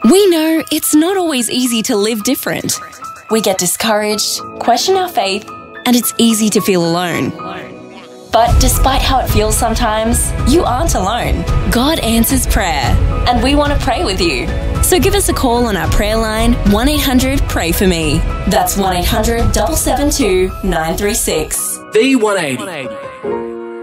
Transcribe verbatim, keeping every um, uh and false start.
We know it's not always easy to live different. We get discouraged, question our faith, and it's easy to feel alone. But despite how it feels sometimes, you aren't alone. God answers prayer, and we want to pray with you. So give us a call on our prayer line, one eight hundred pray for me. That's one eight hundred, seven seven two, nine three six. V one eighty.